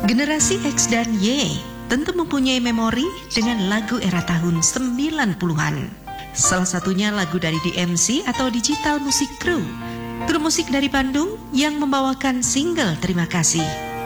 Generasi X dan Y tentu mempunyai memori dengan lagu era tahun 90-an. Salah satunya lagu dari DMC atau Digital Music Crew, grup musik dari Bandung yang membawakan single Terima Kasih.